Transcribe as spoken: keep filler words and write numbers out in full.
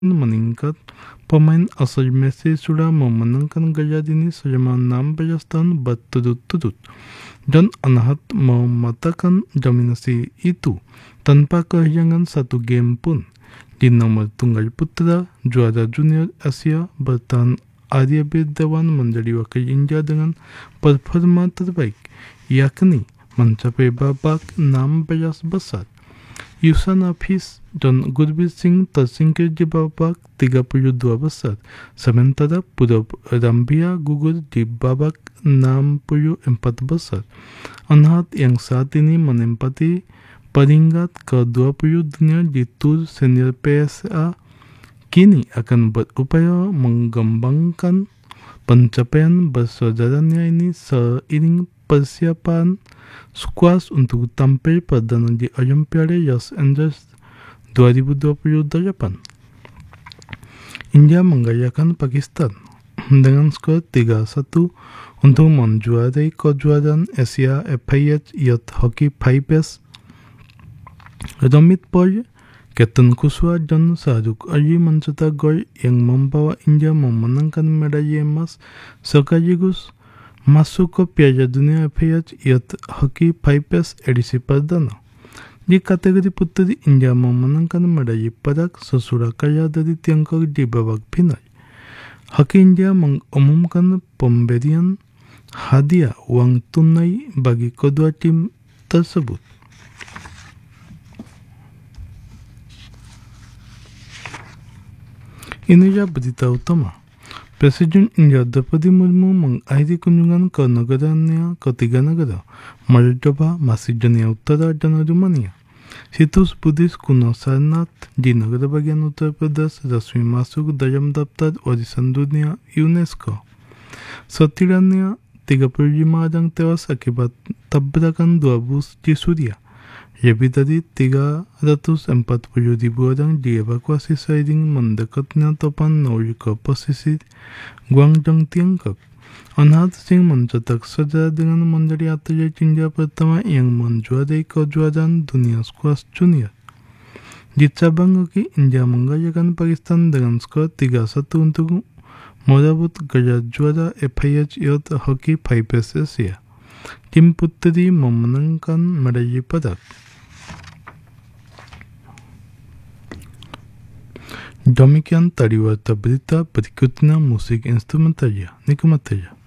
meningkat, pemain asal Messi sudah memenangkan gaya ini selama enam belas tahun berturut-turut, dan Anhat mematakan dominasi itu tanpa kehilangan satu game pun. Di nomor tunggal putra, juara junior Asia bertahan Arya Dewan menjadi wakil India dengan performa terbaik, yakni mencapai babak enam belas besar. Yusan Hafiz dan Gurpreet Singh tersingkir di babak tiga puluh dua besar, sementara Purab Rambia gugur di babak enam puluh empat besar. Anhat yang saat ini menempati peringkat ke dua puluh dunia di Tour Senior P S A, kini akan berupaya mengembangkan pencapaian bersaudaranya ini seiring persiapan squash untuk tampil perdana di Olimpiade Los Angeles dua ribu dua puluh delapan. India mengalahkan Pakistan dengan skor tiga satu untuk menjuarai kejuaraan Asia F I H Youth Hockey five S. Romit Paul, Ketan Kuswa dan Shahrukh Ali mencetak gol yang membawa India memenangkan medali emas sekaligus masuk ke Piala Dunia F I H Youth Hockey five S edisi perdana. Di kategori putri, India memenangkan medali perak sesudah kalah dari Tiongkok di babak final. Hoki India mengumumkan pemberian hadiah uang tunai bagi kedua tim tersebut. Inilah berita utama. Presiden India Draupadi Murmu mengakhiri kunjungan ke negaranya ke tiga negara, Moldova, Macedonia Utara, dan Rumania. Situs Buddhis kuno Sarnath di negara bagian Uttar Pradesh resmi masuk dalam daftar warisan dunia UNESCO. Setidaknya tiga puluh lima orang tewas akibat tabrakan dua bus di Suriah. Lebih dari tiga ratus empat puluh ribu orang dievakuasi seiring mendekatnya topan Noul ke posisi Guangdong, Tiongkok. Anhat Singh mencetak sejarah dengan menjadi atlet India pertama yang menjuarai kejuaraan dunia squash junior. Di cabang hoki, India mengalahkan Pakistan dengan skor tiga satu untuk merebut gelar juara F I H Youth Hockey five S Asia. Tim putri memenangkan medali perak. Demikian tadi warta berita, berikutnya musik instrumentalnya. Nikmati.